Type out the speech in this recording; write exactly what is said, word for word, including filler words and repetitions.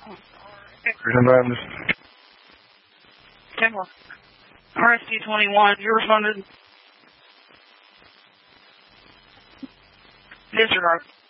Christian Baptist. Temple. R S D twenty-one, you responded. Disregard.